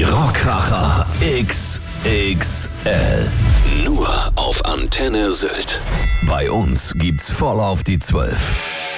Rockkracher XXL. Nur auf Antenne Sylt. Bei uns gibt's voll auf die 12.